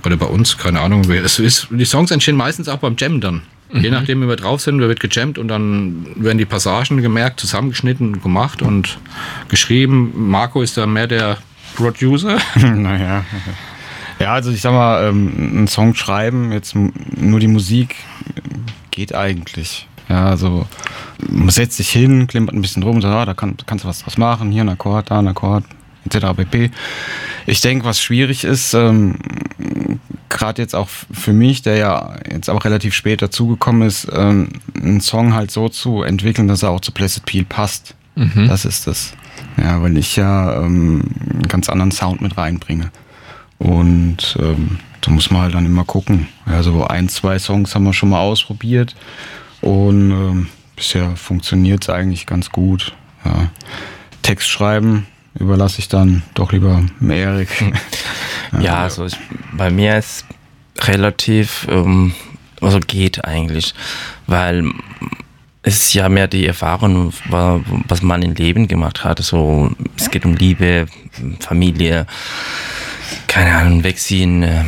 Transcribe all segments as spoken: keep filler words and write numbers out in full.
Oder bei uns, keine Ahnung. Es ist, die Songs entstehen meistens auch beim Jammen dann. Mhm. Je nachdem, wie wir drauf sind, wird gejammt und dann werden die Passagen gemerkt, zusammengeschnitten, gemacht und geschrieben. Marco ist da mehr der Producer. Naja. Ja, also ich sag mal, ähm, einen Song schreiben, jetzt nur die Musik, geht eigentlich. Ja, also man setzt sich hin, klimpert ein bisschen rum und sagt, ah, da kann, kannst du was draus machen, hier ein Akkord, da ein Akkord, et cetera pp. Ich denke, was schwierig ist, ähm, gerade jetzt auch für mich, der ja jetzt auch relativ spät dazugekommen ist, ähm, einen Song halt so zu entwickeln, dass er auch zu Blessed Peel passt. Mhm. Das ist das. Ja, weil ich ja ähm, einen ganz anderen Sound mit reinbringe. Und ähm, da muss man halt dann immer gucken. Also ein, zwei Songs haben wir schon mal ausprobiert und ähm, bisher funktioniert es eigentlich ganz gut. Ja. Text schreiben überlasse ich dann doch lieber dem Erik. Ja, ja, also ich, bei mir ist relativ, ähm, also geht eigentlich, weil es ist ja mehr die Erfahrung, was man im Leben gemacht hat. Also es geht um Liebe, Familie, keine Ahnung, wegziehen, äh,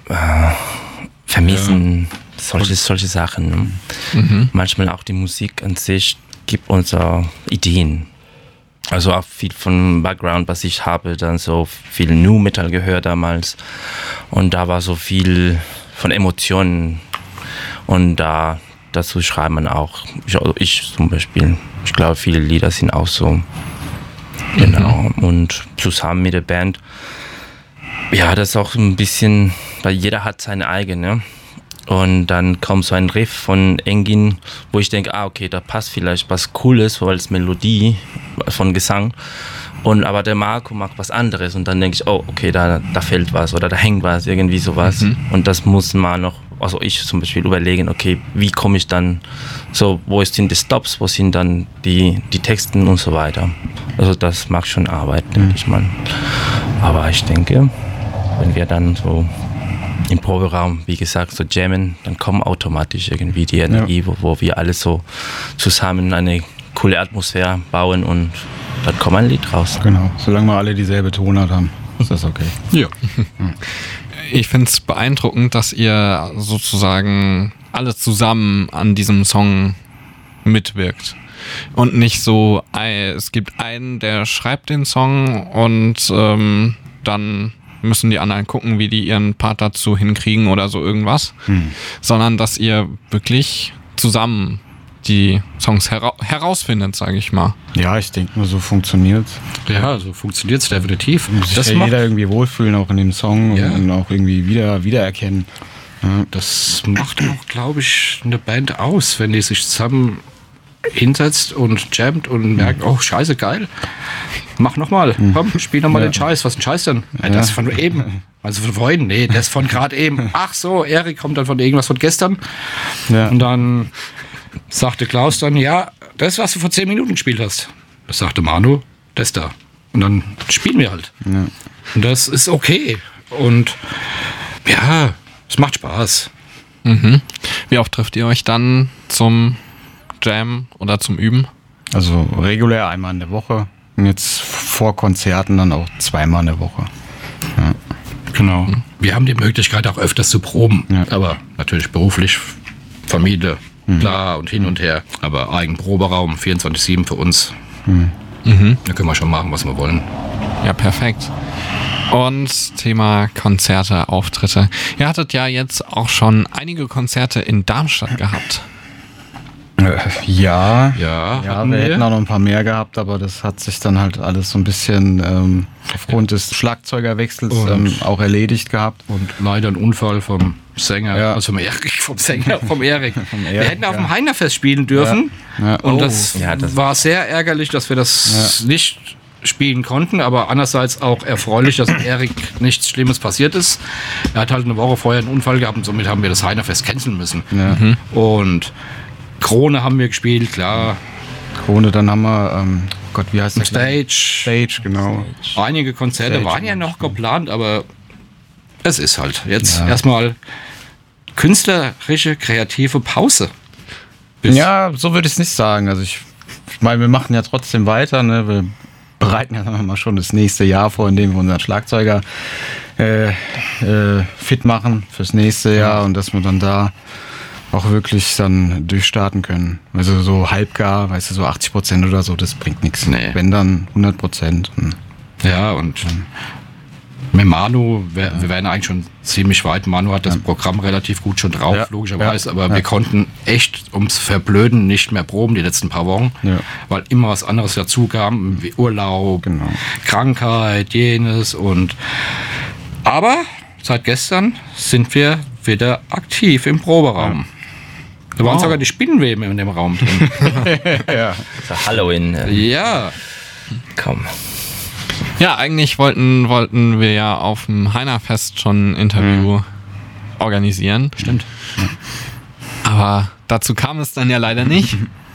vermissen, ja. solche, solche Sachen. Ne? Mhm. Manchmal auch die Musik an sich gibt uns auch Ideen. Also auch viel von Background, was ich habe, dann so viel Nu Metal gehört damals und da war so viel von Emotionen und da dazu schreibt man auch, ich, also ich zum Beispiel, ich glaube viele Lieder sind auch so, genau, mhm. und zusammen mit der Band, ja, das ist auch ein bisschen, weil jeder hat seine eigene. Und dann kommt so ein Riff von Engin, wo ich denke, ah, okay, da passt vielleicht was Cooles, weil es Melodie von Gesang. Und aber der Marco macht was anderes und dann denke ich, oh, okay, da, da fällt was oder da hängt was, irgendwie sowas. Mhm. Und das muss man noch, also ich zum Beispiel überlegen, okay, wie komme ich dann, so, wo sind die Stops, wo sind dann die, die Texten und so weiter. Also das macht schon Arbeit, denke mhm. ich mal. Aber ich denke, wenn wir dann so im Proberaum, wie gesagt, so jammen, dann kommt automatisch irgendwie die Energie, ja. wo, wo wir alle so zusammen eine coole Atmosphäre bauen und dann kommt ein Lied raus. Genau, solange wir alle dieselbe Tonart haben, ist das okay. Ja. Ich finde es beeindruckend, dass ihr sozusagen alle zusammen an diesem Song mitwirkt. Und nicht so, es gibt einen, der schreibt den Song und ähm, dann müssen die anderen gucken, wie die ihren Part dazu hinkriegen oder so irgendwas, hm. sondern dass ihr wirklich zusammen die Songs hera- herausfindet, sage ich mal. Ja, ich denke nur, so funktioniert. Ja, so funktioniert es definitiv. Muss sich ja jeder irgendwie wohlfühlen, auch in dem Song ja. und auch irgendwie wieder wiedererkennen. Ja. Das macht auch, glaube ich, eine Band aus, wenn die sich zusammen hinsetzt und jammt und merkt, oh, scheiße, geil. Mach nochmal, komm, spiel nochmal ja. den Scheiß. Was ist ein Scheiß denn? Ja. Das von eben. Also von vorhin, nee, das von gerade eben. Ach so, Erik kommt dann von irgendwas von gestern. Ja. Und dann sagte Klaus dann, ja, das, was du vor zehn Minuten gespielt hast. Das sagte Manu, das da. Und dann spielen wir halt. Ja. Und das ist okay. Und ja, es macht Spaß. Mhm. Wie oft trifft ihr euch dann zum Jam oder zum Üben? Also regulär einmal in der Woche. Und jetzt vor Konzerten dann auch zweimal in der Woche. Ja. Genau. Mhm. Wir haben die Möglichkeit auch öfters zu proben. Ja. Aber natürlich beruflich, Familie, mhm. klar und hin und her. Aber Eigenproberaum, vierundzwanzig sieben für uns. Mhm. Mhm. Da können wir schon machen, was wir wollen. Ja, perfekt. Und Thema Konzerte, Auftritte. Ihr hattet ja jetzt auch schon einige Konzerte in Darmstadt gehabt. Ja, ja, ja wir, wir hätten auch noch ein paar mehr gehabt, aber das hat sich dann halt alles so ein bisschen ähm, aufgrund des Schlagzeugerwechsels ähm, auch erledigt gehabt. Und leider ein Unfall vom Sänger, ja. also vom Erik, vom Sänger, vom Erik. Wir hätten auf ja. dem Heinerfest spielen dürfen ja. Ja. und oh. das, ja, das war sehr ärgerlich, dass wir das ja. nicht spielen konnten, aber andererseits auch erfreulich, dass Erik nichts Schlimmes passiert ist. Er hat halt eine Woche vorher einen Unfall gehabt und somit haben wir das Heinerfest canceln müssen. Ja. Mhm. Und Krone haben wir gespielt, klar. Krone, dann haben wir, ähm, Gott, wie heißt das? Stage. Stage, genau. Stage. Einige Konzerte Stage waren ja noch geplant, aber es ist halt jetzt ja. erstmal künstlerische, kreative Pause. Bis ja, so würde ich es nicht sagen. Also ich, ich meine, wir machen ja trotzdem weiter, ne? Wir bereiten ja sagen wir mal schon das nächste Jahr vor, indem wir unseren Schlagzeuger äh, äh, fit machen fürs nächste Jahr und dass wir dann da auch wirklich dann durchstarten können. Also so halbgar, weißt du, so achtzig Prozent oder so, das bringt nichts. Nee. Wenn dann hundert Prozent. Ja, und mit Manu, wir, wir wären eigentlich schon ziemlich weit. Manu hat das ja. Programm relativ gut schon drauf, ja. logischerweise, ja. aber ja. wir konnten echt ums Verblöden nicht mehr proben die letzten paar Wochen, ja. weil immer was anderes dazu kam, wie Urlaub, genau. Krankheit, jenes und aber seit gestern sind wir wieder aktiv im Proberaum. Ja. Da waren wow. sogar die Spinnenweben in dem Raum drin. ja. So Halloween. Äh. Ja. Komm. Ja, eigentlich wollten, wollten wir ja auf dem Heinerfest schon ein Interview mhm. organisieren. Stimmt. Aber dazu kam es dann ja leider nicht.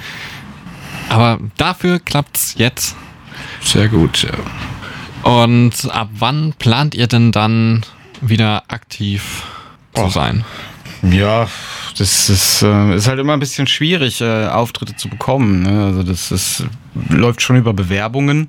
Aber dafür klappt's jetzt. Sehr gut, ja. Und ab wann plant ihr denn dann wieder aktiv zu sein? Ja, das ist, äh, ist halt immer ein bisschen schwierig, äh, Auftritte zu bekommen. Ne? Also das ist, läuft schon über Bewerbungen.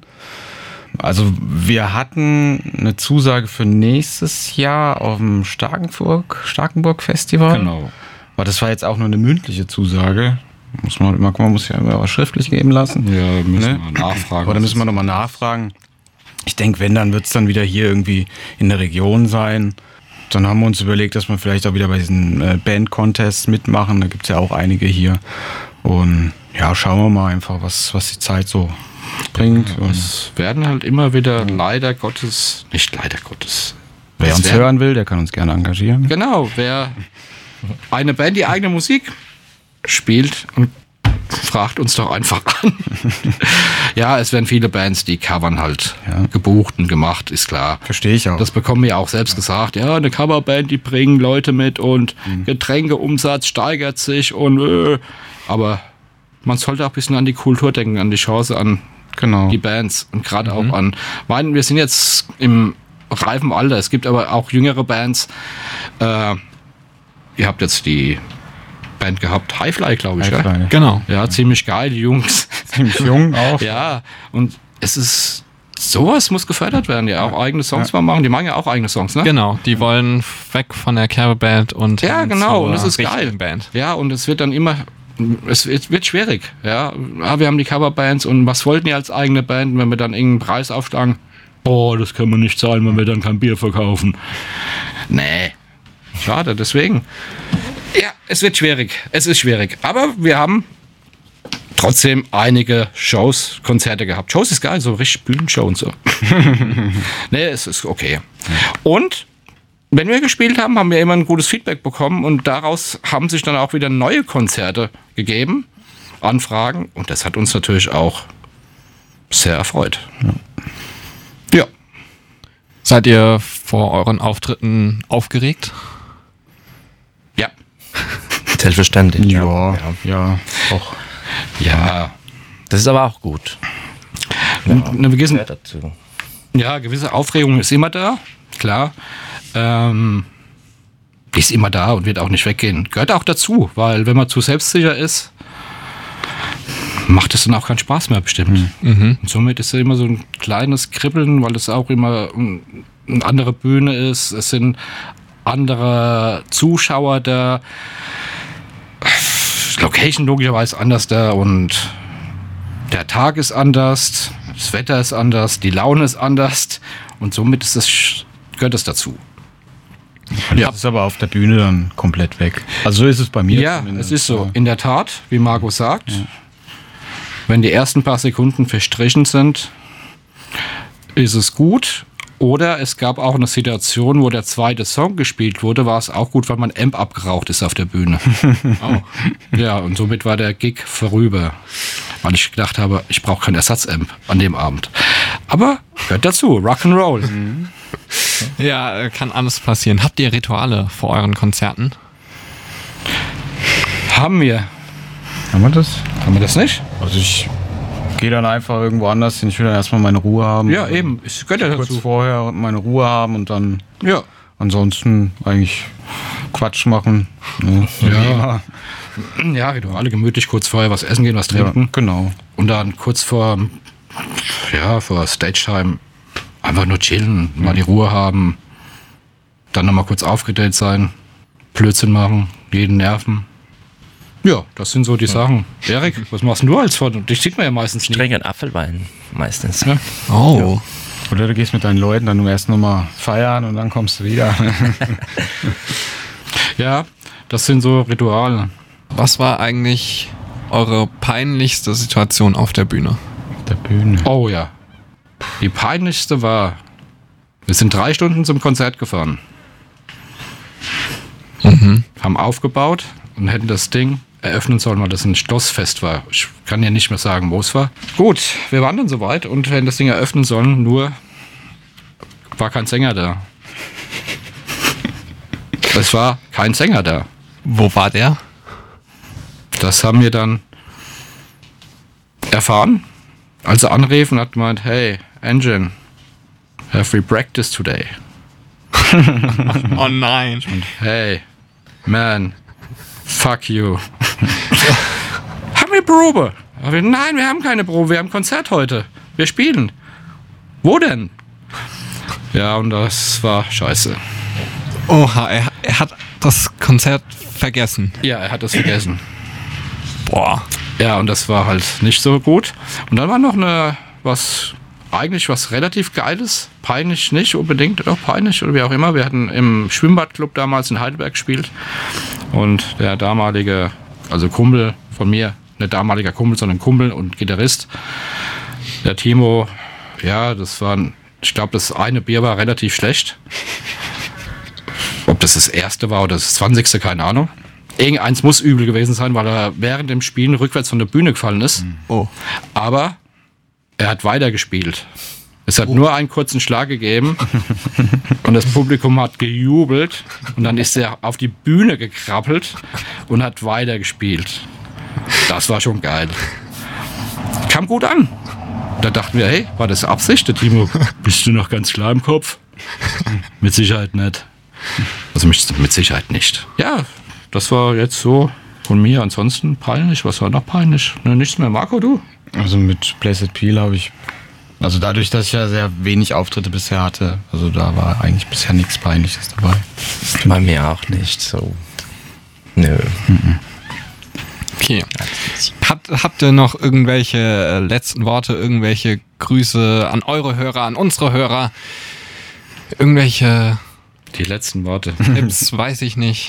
Also wir hatten eine Zusage für nächstes Jahr auf dem Starkenburg, Starkenburg Festival. Genau. Aber das war jetzt auch nur eine mündliche Zusage. Muss man immer, man muss ja immer was schriftlich geben lassen. Ja, müssen ne? wir nachfragen. Oder müssen wir nochmal nachfragen. Ich denke, wenn, dann wird es dann wieder hier irgendwie in der Region sein. Dann haben wir uns überlegt, dass wir vielleicht auch wieder bei diesen äh, Band-Contests mitmachen. Da gibt es ja auch einige hier. Und ja, schauen wir mal einfach, was, was die Zeit so bringt. Ja, es werden halt immer wieder leider Gottes, nicht leider Gottes. Wer uns werden, hören will, der kann uns gerne engagieren. Genau, wer eine Band die eigene Musik spielt und fragt uns doch einfach an. Ja, es werden viele Bands, die covern halt ja. gebucht und gemacht, ist klar. Verstehe ich auch. Das bekommen wir ja auch selbst ja. gesagt. Ja, eine Coverband, die bringen Leute mit und mhm. Getränkeumsatz steigert sich und äh, aber man sollte auch ein bisschen an die Kultur denken, an die Chance, an genau. die Bands und gerade mhm. auch an, meinen, wir sind jetzt im reifen Alter, es gibt aber auch jüngere Bands. Äh, ihr habt jetzt die Band gehabt, Highfly, glaube ich. Highfly. Ja? Genau. Ja, ziemlich geil, die Jungs. Ziemlich jung auch. Ja, und es ist, sowas muss gefördert werden, ja, auch eigene Songs ja. mal machen, die machen ja auch eigene Songs, ne? Genau, die wollen weg von der Coverband und ja, genau, und das ist geil. Band. Ja, und es wird dann immer, es wird, wird schwierig, ja. ja. Wir haben die Coverbands und was wollten die als eigene Band, wenn wir dann irgendeinen Preis aufschlagen? Oh, das können wir nicht zahlen, wenn wir dann kein Bier verkaufen. Nee, schade, deswegen. Ja, es wird schwierig. Es ist schwierig. Aber wir haben trotzdem einige Shows, Konzerte gehabt. Shows ist geil, so richtig Bühnenshow und so. Nee, es ist okay. Und wenn wir gespielt haben, haben wir immer ein gutes Feedback bekommen und daraus haben sich dann auch wieder neue Konzerte gegeben, Anfragen. Und das hat uns natürlich auch sehr erfreut. Ja. ja. Seid ihr vor euren Auftritten aufgeregt? Ja. Selbstverständlich. Ja, ja, ja, auch. Ja. Das ist aber auch gut. Ja, eine gewisse, dazu. Ja, gewisse Aufregung ist immer da, klar. Ähm, ist immer da und wird auch nicht weggehen. Gehört auch dazu, weil wenn man zu selbstsicher ist, macht es dann auch keinen Spaß mehr bestimmt. Mhm. Und somit ist es immer so ein kleines Kribbeln, weil es auch immer eine andere Bühne ist. Es sind andere Zuschauer da. Location logischerweise anders da und der Tag ist anders, das Wetter ist anders, die Laune ist anders und somit ist das, gehört das dazu. Ja, das ist aber auf der Bühne dann komplett weg. Also so ist es bei mir. Ja, zumindest. es ist so. In der Tat, wie Marco sagt, ja. Wenn die ersten paar Sekunden verstrichen sind, ist es gut. Oder es gab auch eine Situation, wo der zweite Song gespielt wurde, war es auch gut, weil mein Amp abgeraucht ist auf der Bühne. Oh. Ja, und somit war der Gig vorüber. Weil ich gedacht habe, ich brauche kein Ersatzamp an dem Abend. Aber gehört dazu, Rock'n'Roll. Mhm. Ja, kann alles passieren. Habt ihr Rituale vor euren Konzerten? Haben wir. Haben wir das? Haben wir das nicht? Also ich gehe dann einfach irgendwo anders hin. Ich will dann erstmal meine Ruhe haben. Ja, eben. Ich gehört ja kurz dazu. vorher meine Ruhe haben und dann ja. ansonsten eigentlich Quatsch machen. Ne? Ja. Ja, Rituale gemütlich, kurz vorher was essen gehen, was trinken. Ja, genau. Und dann kurz vor ja, vor Stage-Time einfach nur chillen, mhm. mal die Ruhe haben, dann nochmal kurz aufgedatet sein, Blödsinn machen, jeden nerven. Ja, das sind so die ja. Sachen. Erik, was machst du als Vater? Dich sieht man ja meistens nicht. Ich trinke einen Apfelwein meistens. Ja. Oh. Ja. Oder du gehst mit deinen Leuten dann nur erst nochmal feiern und dann kommst du wieder. Ja, das sind so Rituale. Was war eigentlich eure peinlichste Situation auf der Bühne? Auf der Bühne. Oh ja. Die peinlichste war, wir sind drei Stunden zum Konzert gefahren. Mhm. Haben aufgebaut und hätten das Ding eröffnen sollen, weil das ein Schlossfest war. Ich kann ja nicht mehr sagen, wo es war. Gut, wir waren dann soweit und hätten das Ding eröffnen sollen, nur war kein Sänger da. Es war kein Sänger da. Wo war der? Das haben wir dann erfahren, als er anrief und hat gemeint, hey, Engine, have we practiced today? Oh nein. Und hey, man, fuck you. Haben wir Probe? Aber nein, wir haben keine Probe, wir haben Konzert heute. Wir spielen. Wo denn? Ja, und das war scheiße. Oha, er, er hat das Konzert vergessen. Ja, er hat das vergessen. Boah. Ja, und das war halt nicht so gut. Und dann war noch eine, was, eigentlich was relativ Geiles. Peinlich nicht unbedingt, doch peinlich oder wie auch immer. Wir hatten im Schwimmbadclub damals in Heidelberg gespielt. Und der damalige, also Kumpel von mir, nicht damaliger Kumpel, sondern Kumpel und Gitarrist, der Timo, ja, das war, ich glaube, das eine Bier war relativ schlecht. Ob das das erste war oder das zwanzigste, keine Ahnung. Irgendeins muss übel gewesen sein, weil er während dem Spielen rückwärts von der Bühne gefallen ist. Oh. Aber er hat weitergespielt. Es hat oh. nur einen kurzen Schlag gegeben und das Publikum hat gejubelt und dann ist er auf die Bühne gekrabbelt und hat weitergespielt. Das war schon geil. Kam gut an. Da dachten wir, hey, war das Absicht, der Timo? Bist du noch ganz klar im Kopf? Mit Sicherheit nicht. Also mit Sicherheit nicht. Ja, das war jetzt so von mir. Ansonsten peinlich. Was war noch peinlich? Ne, nichts mehr. Marco, du? Also mit Blessed Peel habe ich, also dadurch, dass ich ja sehr wenig Auftritte bisher hatte, also da war eigentlich bisher nichts Peinliches dabei. Bei mir auch nicht so. Nö. Mhm. Okay. Habt, habt ihr noch irgendwelche letzten Worte, irgendwelche Grüße an eure Hörer, an unsere Hörer? Irgendwelche Die letzten Worte. Tipps, weiß ich nicht.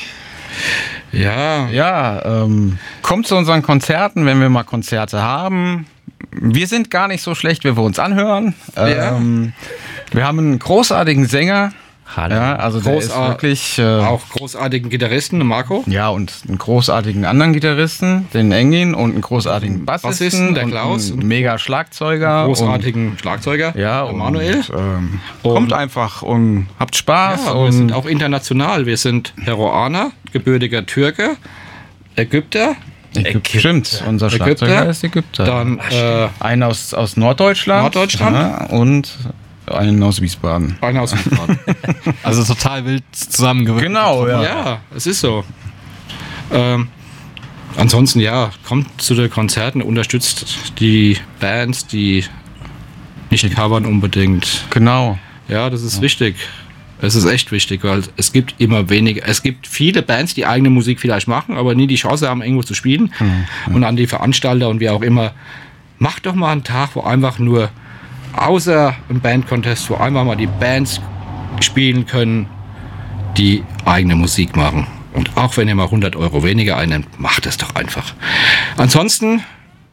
Ja. Ja, ähm, kommt zu unseren Konzerten, wenn wir mal Konzerte haben. Wir sind gar nicht so schlecht, wie wir uns anhören. Ja. Ähm, wir haben einen großartigen Sänger. Hallo. Ja, also der ist wirklich äh, auch großartigen Gitarristen, Marco. Ja, und einen großartigen anderen Gitarristen, den Engin, und einen großartigen Bassisten, Bassisten, der und Klaus, einen mega Schlagzeuger, großartigen und, Schlagzeuger, ja, der Manuel. Und, ähm, und, kommt einfach und habt Spaß. Ja, und wir sind auch international. Wir sind Peruaner, gebürtiger Türke, Ägypter. Ägypter. Stimmt, unser Schlagzeuger Ägypter, ist Ägypter. Dann äh, einer aus, aus Norddeutschland. Norddeutschland. Ja, und einen aus Wiesbaden. Einer aus Wiesbaden. Also total wild zusammengewürfelt. Genau, ja. Ja, es ist so. Ähm, ansonsten, ja, kommt zu den Konzerten, unterstützt die Bands, die nicht covern unbedingt. Genau. Ja, das ist ja. wichtig. Es ist echt wichtig, weil es gibt immer weniger, es gibt viele Bands, die eigene Musik vielleicht machen, aber nie die Chance haben, irgendwo zu spielen. Mhm. Ja. Und an die Veranstalter und wie auch immer, macht doch mal einen Tag, wo einfach nur außer im Band-Contest, wo einfach mal die Bands spielen können, die eigene Musik machen. Und auch wenn ihr mal hundert Euro weniger einnimmt, macht es doch einfach. Ansonsten?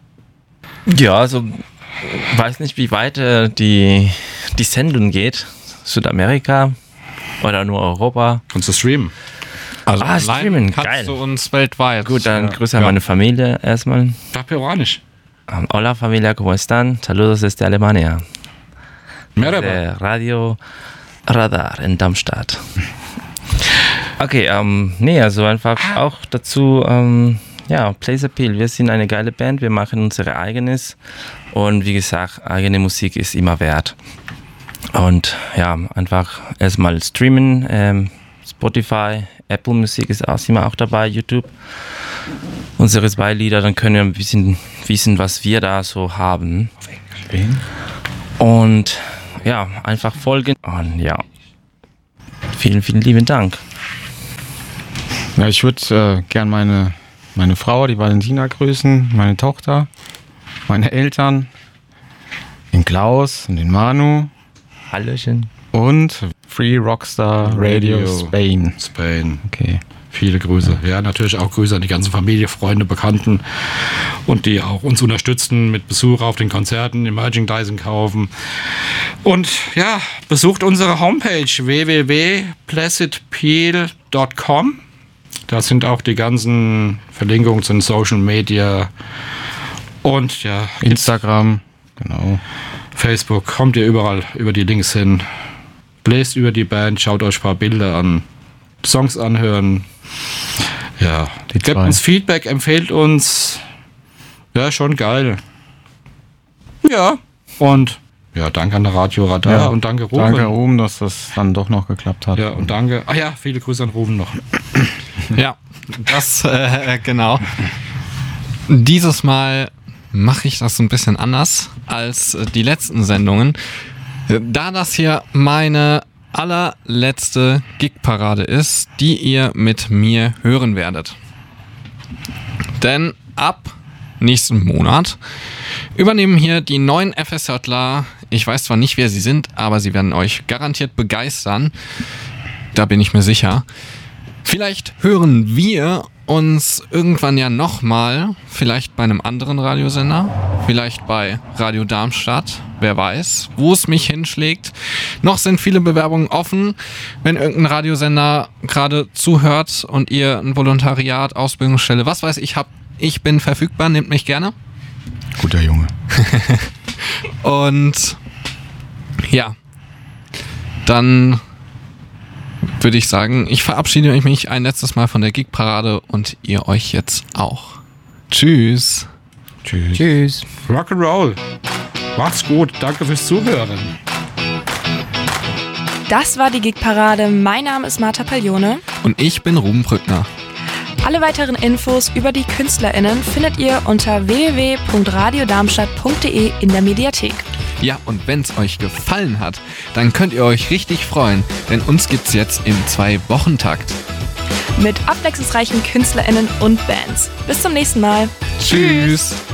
Ja, also weiß nicht, wie weit äh, die, die Sendung geht. Südamerika oder nur Europa. Kannst du streamen? Also ah, streamen, kannst geil. du uns weltweit. Gut, dann ja. grüße an ja. meine Familie erstmal. Doch peruanisch. Hola familia, ¿cómo están? Saludos desde Alemania. Merhaba. Radio Radar in Darmstadt. Okay, ähm, nee, also einfach auch dazu, ähm, ja, Blaze Appeal. Wir sind eine geile Band, wir machen unsere eigenes und wie gesagt, eigene Musik ist immer wert. Und ja, einfach erstmal streamen, ähm, Spotify, Apple Musik ist auch immer auch dabei, YouTube. Unsere zwei Lieder, dann können wir ein bisschen wissen, was wir da so haben. Spain. Und ja, einfach folgen. Und ja, vielen, vielen lieben Dank. Ja, ich würde äh, gern meine, meine Frau, die Valentina, grüßen, meine Tochter, meine Eltern, den Klaus und den Manu. Hallöchen. Und Free Rockstar Radio, Radio Spain. Spain. Okay. Viele Grüße. Ja, natürlich auch Grüße an die ganze Familie, Freunde, Bekannten und die auch uns unterstützen mit Besuch auf den Konzerten, im Merchandising kaufen. Und ja, besucht unsere Homepage w w w punkt placid peel punkt com. Da sind auch die ganzen Verlinkungen zu den Social Media und ja, Instagram, genau. Facebook, kommt ihr überall über die Links hin. Bläst über die Band, schaut euch ein paar Bilder an, Songs anhören. Ja, Die gebt zwei. uns Feedback, empfehlt uns. Ja, schon geil. Ja, und ja, danke an der Radio Radar Ja, und danke Ruben. Danke, Ruben, dass das dann doch noch geklappt hat. Ja, und danke. Ah ja, viele Grüße an Ruben noch. Ja, das, äh, genau. Dieses Mal mache ich das so ein bisschen anders als äh, die letzten Sendungen. Äh, Da das hier meine allerletzte Gig-Parade ist, die ihr mit mir hören werdet. Denn ab nächsten Monat übernehmen hier die neuen FSJler. Ich weiß zwar nicht, wer sie sind, aber sie werden euch garantiert begeistern. Da bin ich mir sicher. Vielleicht hören wir uns irgendwann ja nochmal, vielleicht bei einem anderen Radiosender, vielleicht bei Radio Darmstadt, wer weiß, wo es mich hinschlägt. Noch sind viele Bewerbungen offen. Wenn irgendein Radiosender gerade zuhört und ihr ein Volontariat, Ausbildungsstelle, was weiß ich, habt, ich bin verfügbar, nehmt mich gerne. Guter Junge. Und ja, dann würde ich sagen, ich verabschiede mich ein letztes Mal von der Gig-Parade und ihr euch jetzt auch. Tschüss. Tschüss. Tschüss. Rock'n'Roll. Macht's gut. Danke fürs Zuhören. Das war die Gig-Parade. Mein Name ist Martha Paglione. Und ich bin Ruben Brückner. Alle weiteren Infos über die KünstlerInnen findet ihr unter w w w punkt radiodarmstadt punkt d e in der Mediathek. Ja, und wenn es euch gefallen hat, dann könnt ihr euch richtig freuen, denn uns gibt's jetzt im Zwei-Wochen-Takt. Mit abwechslungsreichen KünstlerInnen und Bands. Bis zum nächsten Mal. Tschüss.